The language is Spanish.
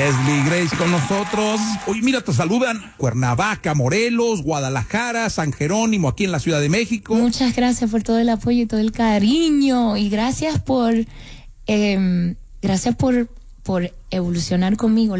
Leslie Grace con nosotros. Oye, mira, te saludan Cuernavaca, Morelos, Guadalajara, San Jerónimo, aquí en la Ciudad de México. Muchas gracias por todo el apoyo y todo el cariño. Y gracias por evolucionar conmigo.